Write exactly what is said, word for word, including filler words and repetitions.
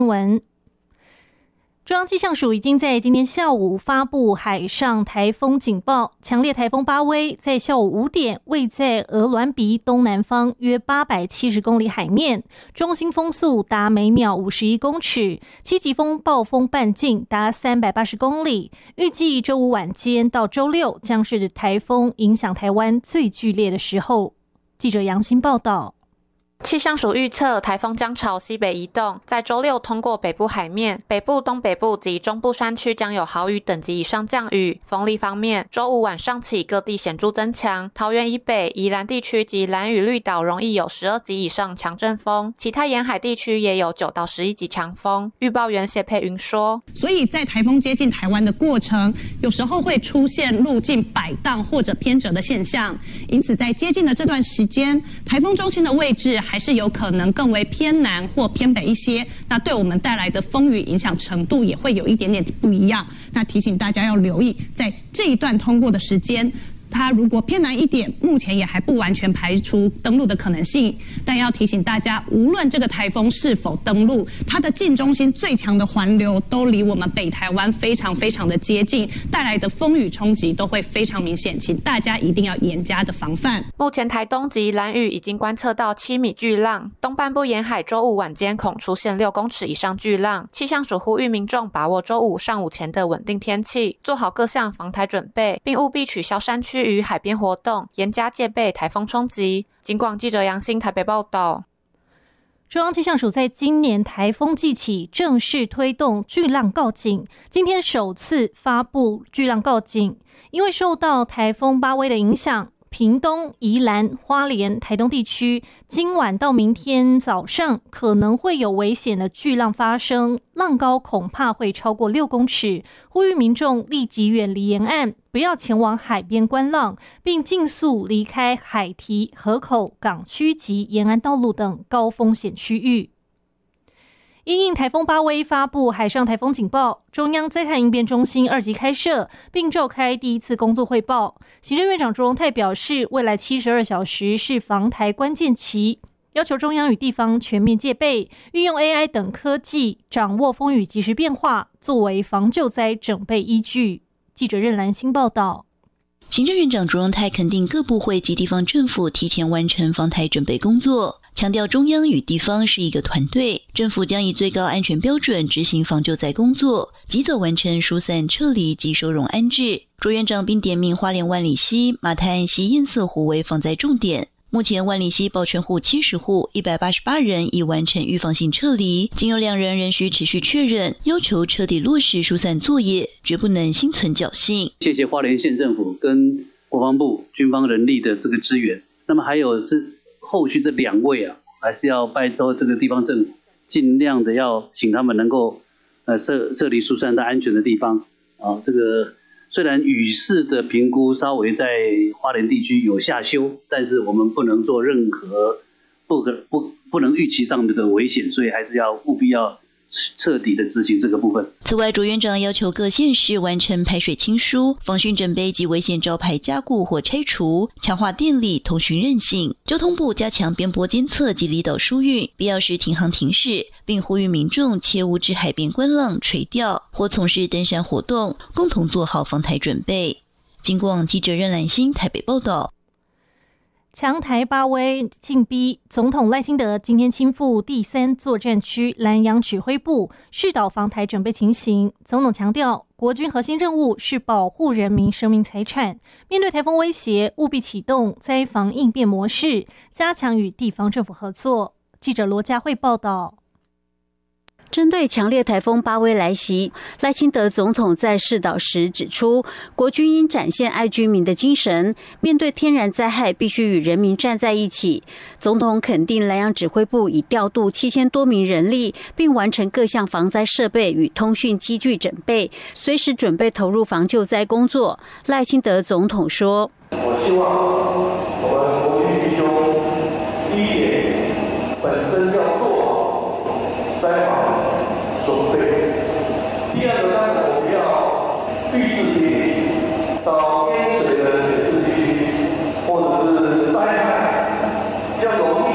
文。中央气象署已经在今天下午发布海上台风警报，强烈台风巴威在下午五点位在鹅銮鼻东南方约八百七十公里海面，中心风速达每秒五十一公尺，七级风暴风半径达三百八十公里。预计周五晚间到周六将是台风影响台湾最剧烈的时候。记者杨欣报道。 气象署预测，台风将朝西北移动，在周六通过北部海面，北部、东北部及中部山区将有豪雨等级以上降雨。风力方面，周五晚上起各地显著增强，桃园以北、宜兰地区及兰屿绿岛容易有十二级以上强阵风，其他沿海地区也有九到十一级强风。预报员谢佩云说， 所以在台风接近台湾的过程，有时候会出现路径摆荡或者偏折的现象，因此在接近的这段时间，台风中心的位置还是有可能更为偏南或偏北一些，那对我们带来的风雨影响程度也会有一点点不一样。那提醒大家要留意，在这一段通过的时间，它如果偏南一点，目前也还不完全排除登陆的可能性。但要提醒大家，无论这个台风是否登陆，它的近中心最强的环流都离我们北台湾非常非常的接近，带来的风雨冲击都会非常明显，请大家一定要严加的防范。 目前台东及兰屿已经观测到七米巨浪，东半部沿海周五晚间恐出现六公尺以上巨浪。气象署呼吁民众把握周五上午前的稳定天气，做好各项防台准备，并务必取消山区与海边活动，严加戒备台风冲击。警广记者杨欣台北报道。 中央气象署在今年台风季起正式推动巨浪告警，今天首次发布巨浪告警。因为受到台风巴威的影响，屏东、宜兰、花莲、台东地区今晚到明天早上可能会有危险的巨浪发生，浪高恐怕会超过六公尺，呼吁民众立即远离沿岸，不要前往海边观浪，并尽速离开海堤、河口、港区及沿岸道路等高风险区域。因应台风巴威发布海上台风警报，中央灾害应变中心二级开设，并召开第一次工作汇报。行政院长卓荣泰表示，未来七十二小时是防台关键期，要求中央与地方全面戒备，运用 A I 等科技，掌握风雨即时变化，作为防救灾整备依据。记者任兰欣报道。 行政院长卓荣泰肯定各部会及地方政府提前完成防台准备工作，强调中央与地方是一个团队，政府将以最高安全标准执行防救灾工作，及早完成疏散撤离及收容安置。卓院长并点名花莲万里溪、马太岸溪堰塞湖为防灾重点。目前万里溪保全户七十户，一百八十八人已完成预防性撤离，仅有两人仍需持续确认，要求彻底落实疏散作业，绝不能心存侥幸。 谢谢花莲县政府跟国防部军方人力的这个支援。那么还有是后续这两位啊，还是要拜托这个地方政府，尽量的要请他们能够呃撤撤离疏散到安全的地方啊。这个虽然雨势的评估稍微在花莲地区有下修，但是我们不能做任何不可不不能预期上的危险，所以还是要务必要彻底的执行这个部分。 此外，卓院长要求各县市完成排水清疏、防汛准备及危险招牌加固或拆除，强化电力、通讯韧性。交通部加强边坡监测及离岛疏运，必要时停航停驶，并呼吁民众切勿至海边观浪、垂钓或从事登山活动，共同做好防台准备。经广记者任兰欣台北报道。 强台巴威进逼，总统赖清德今天亲赴第三作战区兰阳指挥部视导防台准备情形。总统强调，国军核心任务是保护人民生命财产，面对台风威胁，务必启动灾防应变模式，加强与地方政府合作。记者罗佳慧报道。 针对强烈台风巴威来袭，赖清德总统在视导时指出，国军应展现爱居民的精神，面对天然灾害必须与人民站在一起。总统肯定兰阳指挥部已调度七千多名人力，并完成各项防灾设备与通讯机具整备，随时准备投入防救灾工作。赖清德总统说：“ 我希望我们国军弟兄第一点本身要做好灾防准备，第二个呢，我们要预制兵力，